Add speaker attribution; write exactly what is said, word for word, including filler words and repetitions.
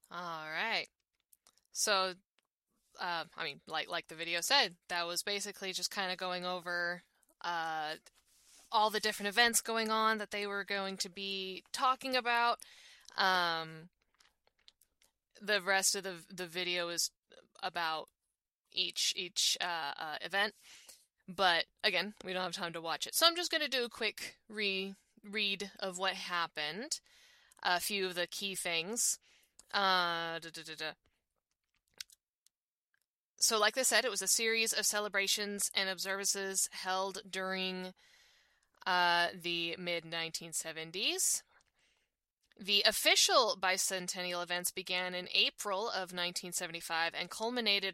Speaker 1: All right. So, uh, I mean, like like the video said, that was basically just kind of going over uh, all the different events going on that they were going to be talking about. Um, the rest of the the video is about each each uh, uh, event, but again, we don't have time to watch it, so I'm just going to do a quick re read of what happened. A few of the key things. Uh, da, da, da, da. So, like I said, it was a series of celebrations and observances held during uh, the mid nineteen seventies. The official bicentennial events began in April of nineteen seventy-five and culminated